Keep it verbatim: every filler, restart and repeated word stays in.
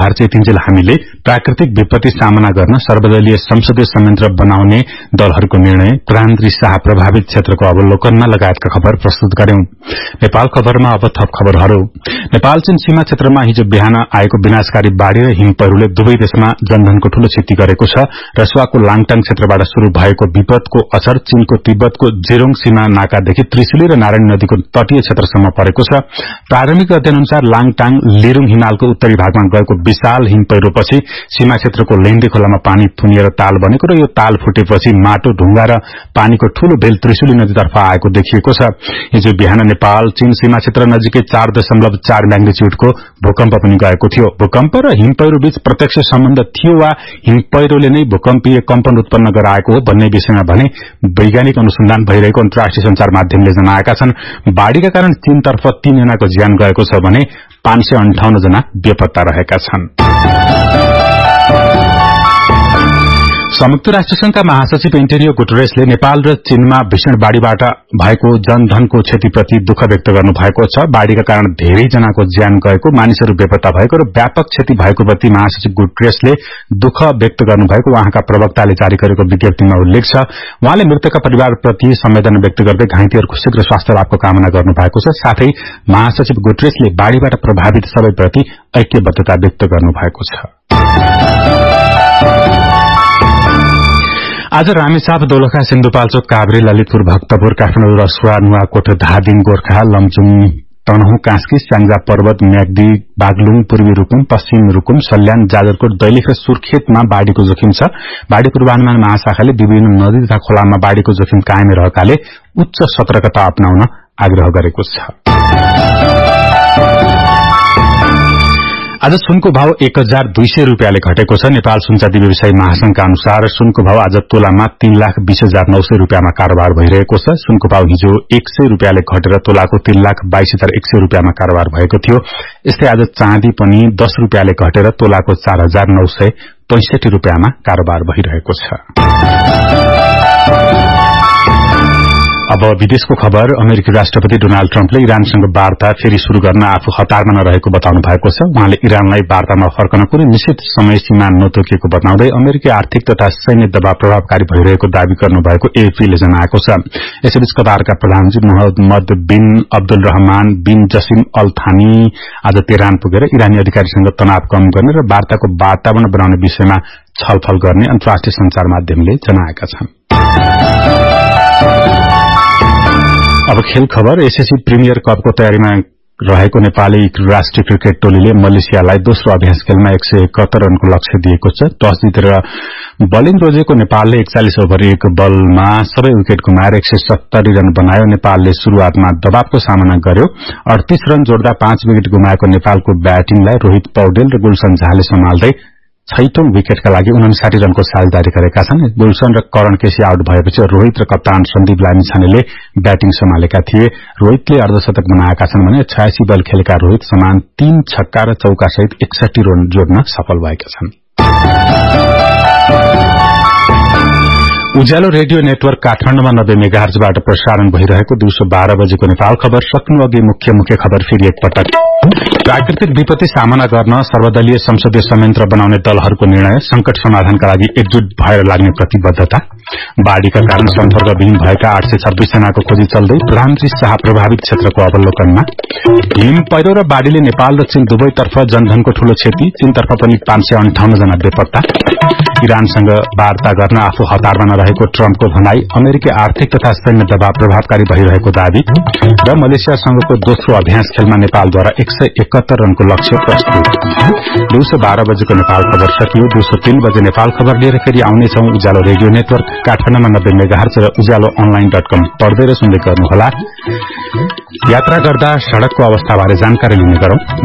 आभार चेतिन्जेल हामीले प्राकृतिक विपत्ति सामना गर्न सर्वदलीय संसदीय संयन्त्र बनाउने दलहरूको निर्णय, प्रधानमन्त्री शाह प्रभावित क्षेत्रको अवलोकनमा लगायतका खबर प्रस्तुत गर्यौं। नेपाल खबरमा अब थप खबरहरू। नेपाल चीन सीमा क्षेत्रमा हिजो बिहान आएको विनाशकारी बाढ़ी र हिम पहिरोले दुवै देशमा जनधनको ठूलो क्षति गरेको छ। रसुवाको लाङटाङ क्षेत्रबाट शुरू भएको विपदको असर चीनको तिब्बतको जेरोङ सीमा नाकादेखि त्रिशुली र नारायणी नदीको तटीय क्षेत्रसम्म परेको छ। प्रारम्भिक अध्ययन अनुसार लाङटाङ लिरुङ हिमालको उत्तरी भागमा गएको विशाल हिम पहिरोपछि सीमा क्षेत्रको लेन्डी खोलामा पानी थुनिएर ताल बनेको र यो ताल फुटेपछि माटो, ढुङ्गा र पानीको ठूलो भेल त्रिशुली नदीतर्फ आएको देखिएको छ। हिजो बिहान नेपाल चीन सीमा क्षेत्र नजिकै चार दशमलव चार म्याग्निच्युडको भूकम्प पनि गएको थियो। भूकम्प र हिम पहिरो बीच प्रत्यक्ष सम्बन्ध थियो वा हिम पहिरोले नै भूकम्पीय कम्पन उत्पन्न गराएको हो भन्ने विषयमा भने वैज्ञानिक अनुसन्धान भइरहेको अन्तर्राष्ट्रिय संचार माध्यमले जनाएका छन्। बाढ़ीका कारण चीनतर्फ तीन जनाको ज्यान गएको छ भने पाँच सय अन्ठाउन्न जना बेपत्ता रहेका छन्। संयुक्त राष्ट्र संघका महासचिव एन्टोनियो गुटेरेसले नेपाल र चीनमा भीषण बाढ़ीबाट भएको जनधनको क्षतिप्रति दुःख व्यक्त गर्नुभएको छ। बाढ़ीका कारण धेरै जनाको ज्यान गएको, मानिसहरू बेपत्ता भएको र व्यापक क्षति भएको प्रति महासचिव गुटेरेसले दुःख व्यक्त गर्नुभएको उहाँका प्रवक्ताले जारी गरेको विज्ञप्तिमा उल्लेख छ। उहाँले मृतकका परिवारप्रति संवेदना व्यक्त गर्दै घाइतेहरूको शीघ्र स्वास्थ्य लाभको कामना गर्नुभएको छ। साथै महासचिव गुटेरेसले बाढ़ीबाट प्रभावित सबैप्रति ऐक्यबद्धता व्यक्त गर्नुभएको छ। आज रामेछाप, दोलखा, सिन्धुपाल्चोक, काभ्रे, ललितपुर, भक्तपुर, काठमाडौँ, रसुवा, नुवाकोट, धादिङ, गोर्खा, लमजुङ, तनहुँ, कास्की, स्याङ्जा पर्वत, म्याग्दी, बागलुङ, पूर्वी रुकुम, पश्चिम रुकुम, सल्यान, जाजरकोट, दैलेख र सुर्खेतमा बाढ़ीको जोखिम छ। बाढ़ी पूर्वानुमान महाशाखाले विभिन्न नदी तथा खोलामा बाढ़ीको जोखिम कायम रहेकाले उच्च सतर्कता अपनाउन आग्रह गरेको छ। आज सुनको भाव एक हजार दुई सय रूपियाँले घटेको छ। नेपाल सुनचाँदी व्यवसायी महासंघका अनुसार सुनको भाव आज तोलामा तीन लाख बीस हजार नौ सय रूपियाँमा कारोबार भइरहेको छ। सुनको भाव हिजो एक सय रूपियाँले घटेर तोलाको तीन लाख बाइस हजार एक सय रूपियाँमा कारोबार भएको थियो। यस्तै आज चाँदी पनि दस रूपियाँले घटेर तोलाको चार हजार नौ सय पैंसठी रूपियाँमा कारोबार भइरहेको छ। अब विदेशको खबर। अमेरिकी राष्ट्रपति डोनाल्ड ट्रम्पले इरानसँग वार्ता फेरि शुरू गर्न आफू हतारमा नरहेको बताउनु भएको छ। उहाँले इरानलाई वार्तामा फर्कन कुनै निश्चित समय सीमा नतोकिएको बताउँदै अमेरिकी आर्थिक तथा सैन्य दबाव प्रभावकारी भइरहेको दावी गर्नुभएको एएफपीले जनाएको छ। यसैबीच कतारका प्रधानमन्त्री मोहम्मद बिन अब्दुल रहमान बिन जसिम अल थानी आज तेहरान पुगेर इरानी अधिकारीसँग तनाव कम गर्ने र वार्ताको वातावरण बनाउने विषयमा छलफल गर्ने अन्तर्राष्ट्रिय संचार माध्यमले जनाएका छन्। अब खेल खबर। एसएससी प्रिमियर कपको तयारीमा रहेको नेपाली राष्ट्रिय क्रिकेट टोलीले मलेसियालाई दोस्रो अभ्यास खेलमा एक सय एकहत्तर रनको लक्ष्य दिएको छ। टस जितेर बलिङ रोजेको नेपालले एकचालिस ओभर एक बलमा सबै विकेट गुमाएर एक सय सत्तरी रन बनायो। नेपालले शुरूआतमा दबावको सामना गर्यो। अडतीस रन जोड्दा पाँच विकेट गुमाएको नेपालको ब्याटिङलाई रोहित पौडेल र गुलशन झाले सम्हाल्दै छैटौं विकेटका लागि उनासाठी रनको साझेदारी गरेका छन्। गुलशन र करण केसी आउट भएपछि रोहित र कप्तान सन्दीप लामिछानेले ब्याटिङ सम्हालेका थिए। रोहितले अर्धशतक बनाएका छन् भने छयासी बल खेलेका रोहित समान तीन छक्का र चौका सहित एकसठी रन जोड्न सफल भएका छन्। उज्यालो रेडियो नेटवर्क काठमाडौँमा नब्बे मेगाहर्जबाट प्रसारण भइरहेको दिउँसो बाह्र बजेको नेपाल खबर सक्नु अघि मुख्य मुख्य खबर फेरि एकपटक। प्राकृतिक विपत्ति सामना गर्न सर्वदलीय संसदीय संयन्त्र बनाउने दलहरूको निर्णय, संकट समाधानका लागि एकजुट भएर लाग्ने प्रतिबद्धता। बाढ़ीका कारण सम्पर्कविहीन भएका आठ सय छब्बीस जनाको खोजी चल्दै, प्रधानमन्त्री शाह प्रभावित क्षेत्रको अवलोकनमा। हिम पहिरो र बाढ़ीले नेपाल र चीन दुवैतर्फ जनधनको ठूलो क्षति, चीनतर्फ पनि पाँच सय अन्ठाउन्न जना बेपत्ता। इरानसँग वार्ता गर्न आफू हतारमा नरहेको ट्रम्पको भनाई, अमेरिकी आर्थिक तथा सैन्य दबाव प्रभावकारी भइरहेको दावी र मलेसियासँगको दोस्रो अभ्यास खेलमा नेपालद्वारा एक सय एकहत्तर रनको लक्ष्य प्रस्तुत। दिउँसो बाह्र बजेको नेपाल खबर सकियो। दिउँसो तीन बजे नेपाल खबर लिएर फेरि आउनेछौ। उज्यालो रेडियो नेटवर्क काठमाडौँमा नब्बे मेगाहर्ज र उज्यालो अनलाइन डट कम पढ्दै र सुन्दै गर्नुहोला। यात्रा गर्दा सड़कको अवस्थाबारे जानकारी लिने गरौं।